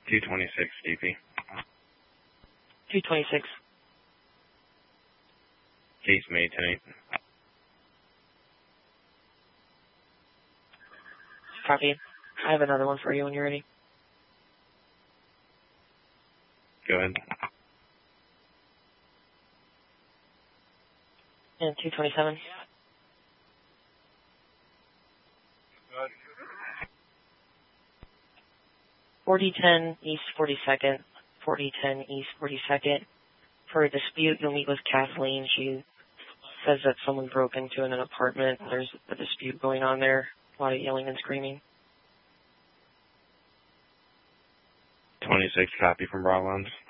226 DP. 226. Case made tonight. Copy. I have another one for you when you're ready. Go ahead. And 227. Good. 4010 East 42nd. 4010 East 42nd. For a dispute, you'll meet with Kathleen. She says that someone broke into an apartment. There's a dispute going on there. A lot of yelling and screaming. 26 copy from Broadlands.